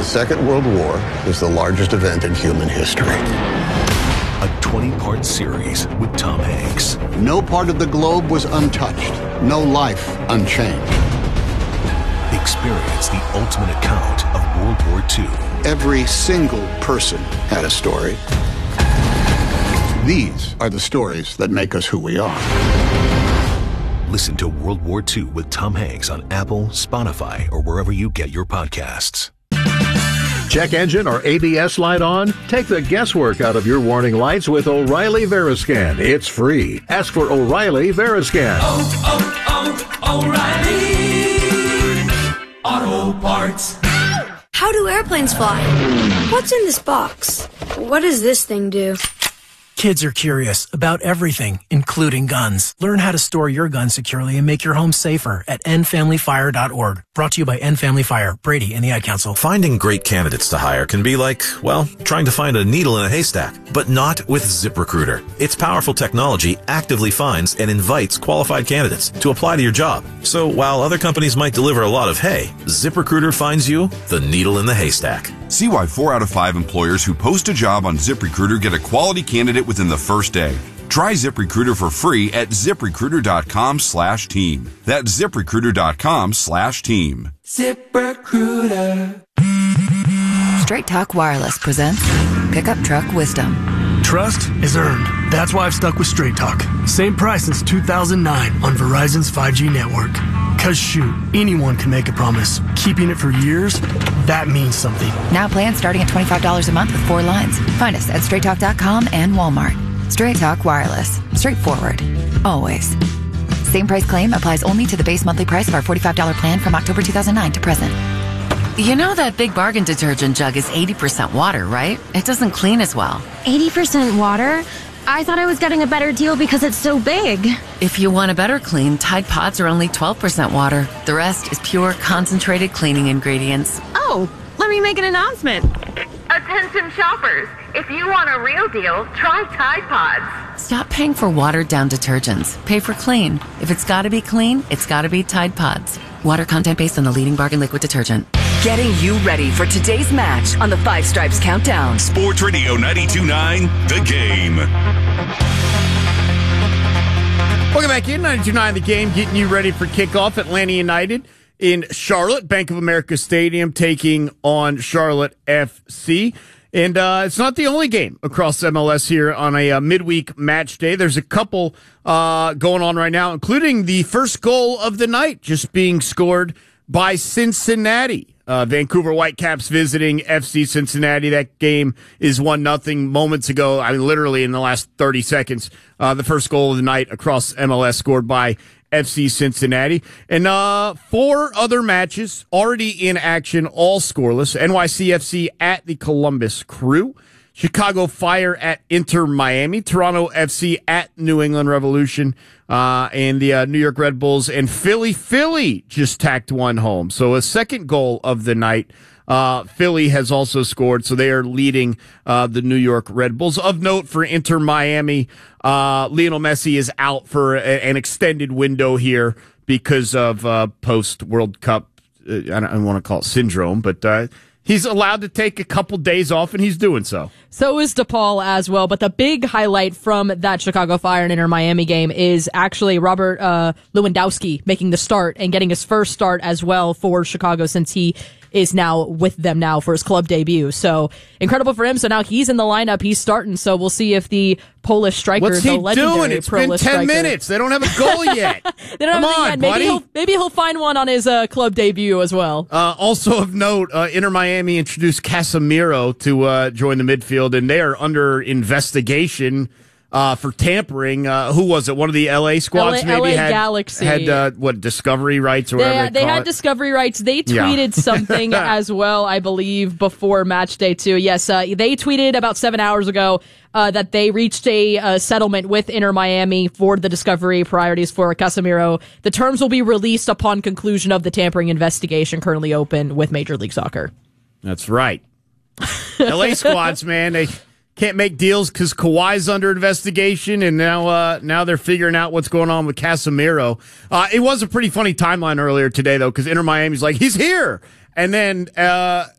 Second World War is the largest event in human history. A 20-part series with Tom Hanks. No part of the globe was untouched. No life unchanged. Experience the ultimate account of World War II. Every single person had a story. These are the stories that make us who we are. Listen to World War II with Tom Hanks on Apple, Spotify, or wherever you get your podcasts. Check engine or ABS light on? Take the guesswork out of your warning lights with O'Reilly Veriscan. It's free. Ask for O'Reilly Veriscan. O'Reilly Auto Parts. How do airplanes fly? What's in this box? What does this thing do? Kids are curious about everything, including guns. Learn how to store your gun securely and make your home safer at endfamilyfire.org. Brought to you by End Family Fire, Brady, and the Ad Council. Finding great candidates to hire can be like, well, trying to find a needle in a haystack, but not with ZipRecruiter. Its powerful technology actively finds and invites qualified candidates to apply to your job. So while other companies might deliver a lot of hay, ZipRecruiter finds you the needle in the haystack. See why 4 out of 5 employers who post a job on ZipRecruiter get a quality candidate within the first day. Try ZipRecruiter for free at ZipRecruiter.com/team. That's ZipRecruiter.com/team. ZipRecruiter. Straight Talk Wireless presents Pickup Truck Wisdom. Trust is earned. That's why I've stuck with Straight Talk. Same price since 2009 on Verizon's 5G network. Cause shoot, anyone can make a promise. Keeping it for years, that means something. Now plans starting at $25 a month with 4 lines. Find us at straighttalk.com and Walmart. Straight Talk Wireless. Straightforward. Always. Same price claim applies only to the base monthly price of our $45 plan from October 2009 to present. You know that Big Bargain detergent jug is 80% water, right? It doesn't clean as well. 80% water? I thought I was getting a better deal because it's so big. If you want a better clean, Tide Pods are only 12% water. The rest is pure, concentrated cleaning ingredients. Oh, let me make an announcement. Attention shoppers, if you want a real deal, try Tide Pods. Stop paying for watered-down detergents. Pay for clean. If it's got to be clean, it's got to be Tide Pods. Water content based on the leading bargain liquid detergent. Getting you ready for today's match on the Five Stripes Countdown. Sports Radio 92.9, The Game. Welcome back in 92.9 The Game, getting you ready for kickoff. Atlanta United in Charlotte, Bank of America Stadium, taking on Charlotte FC. And it's not the only game across MLS here on a midweek match day. There's a couple going on right now, including the first goal of the night just being scored by Cincinnati. Vancouver Whitecaps visiting FC Cincinnati. That game is 1-0 moments ago. I mean, literally in the last 30 seconds. The first goal of the night across MLS scored by FC Cincinnati. And 4 other matches already in action, all scoreless. NYCFC at the Columbus Crew. Chicago Fire at Inter Miami. Toronto FC at New England Revolution. And the New York Red Bulls. And Philly just tacked one home. So a second goal of the night. Philly has also scored, so they are leading the New York Red Bulls. Of note for Inter Miami, Lionel Messi is out for an extended window here because of post-World Cup, I don't want to call it syndrome, but he's allowed to take a couple days off, and he's doing so. So is DePaul as well. But the big highlight from that Chicago Fire and Inter Miami game is actually Robert Lewandowski making the start and getting his first start as well for Chicago since he is now with them now for his club debut. So incredible for him. So now he's in the lineup. He's starting. So we'll see if the Polish striker, what's the he legendary doing? It's been 10 striker, minutes. They don't have a goal yet. They don't Come have on, yet. buddy. Maybe he'll find one on his club debut as well. Also of note, Inter Miami introduced Casemiro to join the midfield, and they are under investigation for tampering. Who was it? One of the LA squads LA Galaxy had discovery rights or whatever they had discovery rights. They tweeted something as well, I believe, before match day 2. Yes, they tweeted about 7 hours ago that they reached a settlement with Inter Miami for the discovery priorities for Casemiro. The terms will be released upon conclusion of the tampering investigation currently open with Major League Soccer. That's right. LA squads, man, they can't make deals because Kawhi's under investigation, and now they're figuring out what's going on with Casemiro. It was a pretty funny timeline earlier today, though, because Inter Miami's like, he's here. And then